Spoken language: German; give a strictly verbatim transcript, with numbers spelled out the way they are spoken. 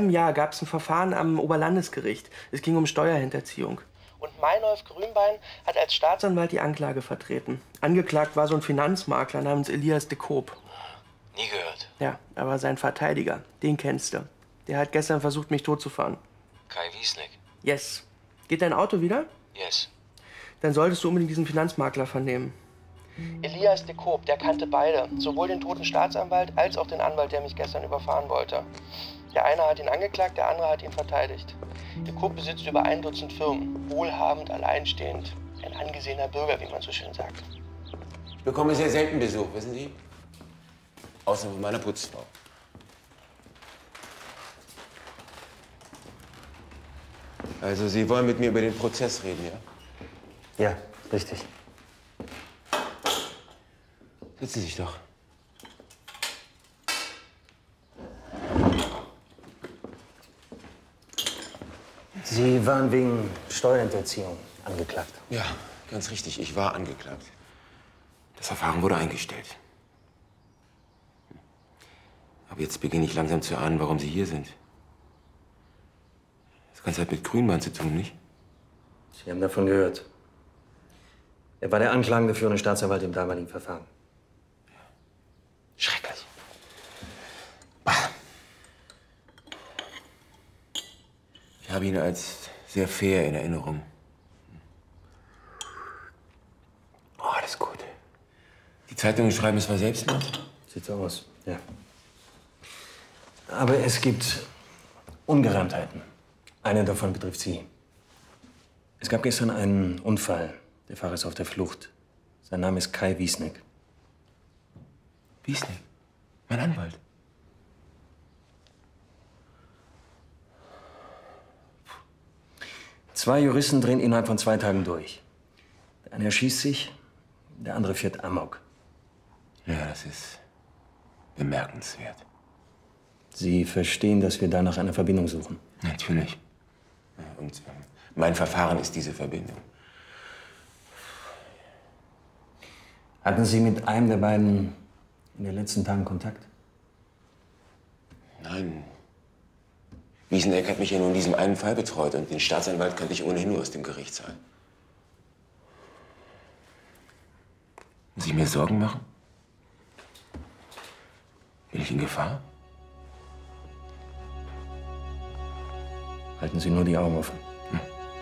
halben Jahr gab es ein Verfahren am Oberlandesgericht. Es ging um Steuerhinterziehung. Und Meinolf Grünbein hat als Staatsanwalt die Anklage vertreten. Angeklagt war so ein Finanzmakler namens Elias de Koop. Nie gehört. Ja, aber sein Verteidiger, den kennst du. Der hat gestern versucht, mich totzufahren. Kai Wiesneck. Yes. Geht dein Auto wieder? Yes. Dann solltest du unbedingt diesen Finanzmakler vernehmen. Elias de Koop, der kannte beide. Sowohl den toten Staatsanwalt als auch den Anwalt, der mich gestern überfahren wollte. Der eine hat ihn angeklagt, der andere hat ihn verteidigt. De Koop besitzt über ein Dutzend Firmen. Wohlhabend, alleinstehend. Ein angesehener Bürger, wie man so schön sagt. Ich bekomme sehr selten Besuch, wissen Sie? Außer von meiner Putzfrau. Also, Sie wollen mit mir über den Prozess reden, ja? Ja, richtig. Sitzen Sie sich doch. Sie waren wegen Steuerhinterziehung angeklagt. Ja, ganz richtig. Ich war angeklagt. Das Verfahren wurde eingestellt. Aber jetzt beginne ich langsam zu ahnen, warum Sie hier sind. Das Ganze hat mit Grünbein zu tun, nicht? Sie haben davon gehört. Er war der anklagende führende Staatsanwalt im damaligen Verfahren. Schrecklich. Ich habe ihn als sehr fair in Erinnerung. Oh, das ist gut. Die Zeitungen schreiben, es war Selbstmord? Sieht so aus, ja. Aber es gibt Ungereimtheiten. Eine davon betrifft Sie. Es gab gestern einen Unfall. Der Fahrer ist auf der Flucht. Sein Name ist Kai Wiesneck. Wiesneck? Mein Anwalt? Zwei Juristen drehen innerhalb von zwei Tagen durch. Der eine erschießt sich, der andere fährt Amok. Ja, das ist bemerkenswert. Sie verstehen, dass wir da nach einer Verbindung suchen? Natürlich. Und äh, mein Verfahren ist diese Verbindung. Hatten Sie mit einem der beiden in den letzten Tagen Kontakt? Nein. Wieseneck hat mich ja nur in diesem einen Fall betreut und den Staatsanwalt kannte ich ohnehin nur aus dem Gerichtssaal. Muss ich mir Sorgen machen? Bin ich in Gefahr? Halten Sie nur die Augen offen.